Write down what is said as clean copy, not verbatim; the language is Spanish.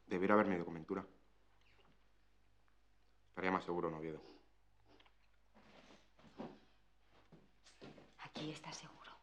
Debiera haberme ido con Ventura. Estaría más seguro en Oviedo. Aquí estás seguro.